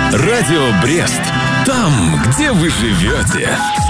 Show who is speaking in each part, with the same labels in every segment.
Speaker 1: Радио Брест. Там, где вы живете.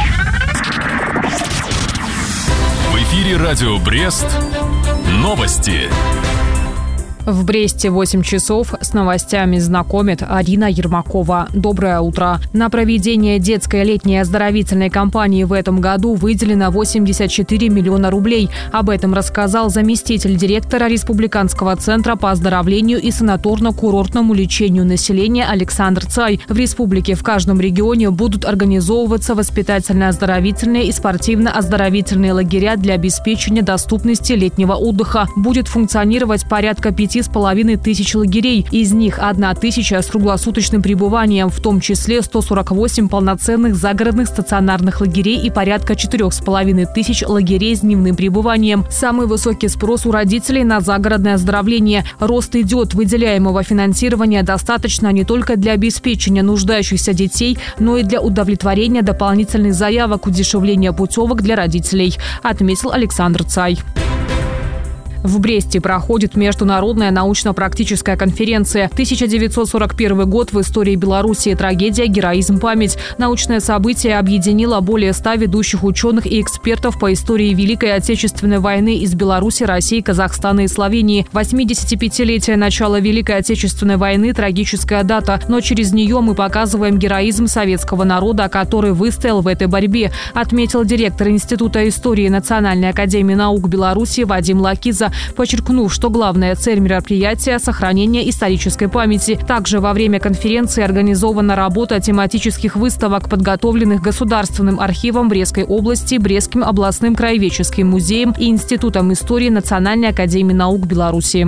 Speaker 1: В эфире Радио Брест. Новости.
Speaker 2: В Бресте 8 часов. С новостями знакомит Арина Ермакова. Доброе утро. На проведение детской летней оздоровительной кампании в этом году выделено 84 миллиона рублей. Об этом рассказал заместитель директора Республиканского центра по оздоровлению и санаторно-курортному лечению населения Александр Цай. В республике в каждом регионе будут организовываться воспитательно-оздоровительные и спортивно-оздоровительные лагеря для обеспечения доступности летнего отдыха. Будет функционировать порядка 5,5 тысяч лагерей. Из них 1 тысяча с круглосуточным пребыванием, в том числе 148 полноценных загородных стационарных лагерей и порядка 4,5 тысяч лагерей с дневным пребыванием. Самый высокий спрос у родителей на загородное оздоровление. Рост идет. Выделяемого финансирования достаточно не только для обеспечения нуждающихся детей, но и для удовлетворения дополнительных заявок, удешевления путевок для родителей, отметил Александр Цай. В Бресте проходит международная научно-практическая конференция. 1941 год в истории Беларуси. Трагедия, героизм, память. Научное событие объединило более 100 ведущих ученых и экспертов по истории Великой Отечественной войны из Беларуси, России, Казахстана и Словении. 85-летие начала Великой Отечественной войны – трагическая дата, но через нее мы показываем героизм советского народа, который выстоял в этой борьбе, отметил директор Института истории Национальной академии наук Беларуси Вадим Лакиза, подчеркнув, что главная цель мероприятия – сохранение исторической памяти. Также во время конференции организована работа тематических выставок, подготовленных Государственным архивом Брестской области, Брестским областным краеведческим музеем и Институтом истории Национальной академии наук Беларуси.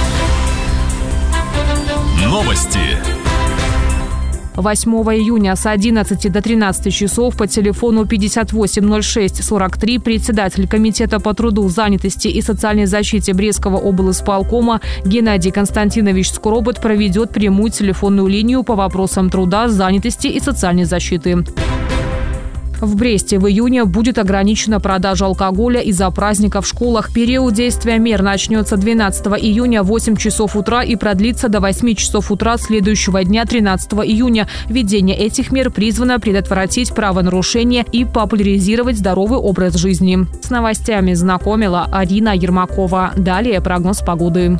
Speaker 1: Новости.
Speaker 2: 8 июня с 11 до 13 часов по телефону 5806-43 председатель Комитета по труду, занятости и социальной защите Брестского облисполкома Геннадий Константинович Скоробот проведет прямую телефонную линию по вопросам труда, занятости и социальной защиты. В Бресте в июне будет ограничена продажа алкоголя из-за праздника в школах. Период действия мер начнется 12 июня в 8 часов утра и продлится до 8 часов утра следующего дня 13 июня. Введение этих мер призвано предотвратить правонарушения и популяризировать здоровый образ жизни. С новостями знакомила Арина Ермакова. Далее прогноз погоды.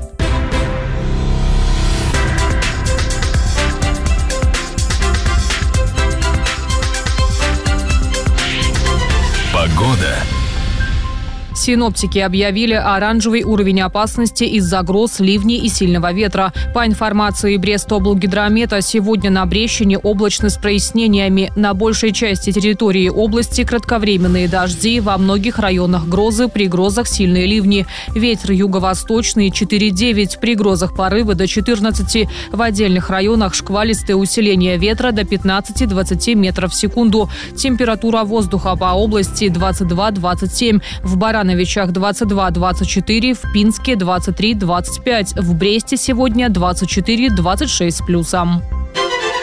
Speaker 1: Погода.
Speaker 2: Синоптики объявили оранжевый уровень опасности из-за гроз, ливней и сильного ветра. По информации Брестоблгидромета, сегодня на Брещине облачно с прояснениями. На большей части территории области кратковременные дожди, во многих районах грозы, при грозах сильные ливни. Ветер юго-восточный 4,9, при грозах порывы до 14. В отдельных районах шквалистое усиление ветра до 15-20 метров в секунду. Температура воздуха по области 22-27. В Барановичах 22-24, в Пинске 23-25, в Бресте сегодня 24-26 с плюсом.